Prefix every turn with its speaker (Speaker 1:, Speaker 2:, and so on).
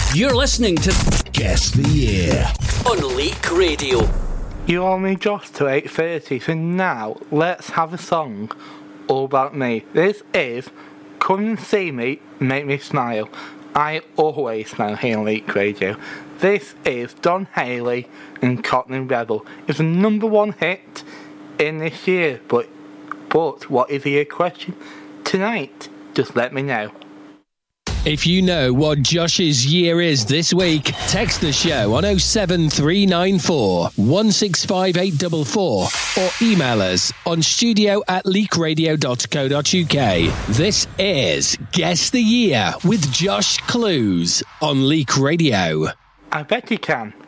Speaker 1: You're listening to
Speaker 2: Guess the Year
Speaker 1: on Leak Radio.
Speaker 3: You owe me Josh to 8:30, so now let's have a song all about me. This is Come and See Me, Make Me Smile. I always smile here on Leak Radio. This is Don Haley and Cockney Rebel. It's a number one hit in this year, but what is the year question? Tonight, just let me know.
Speaker 4: If you know what Josh's year is this week, text the show on 07394 165844 or email us on studio@leakradio.co.uk. This is Guess the Year with Josh Clues on Leak Radio.
Speaker 3: I bet you can.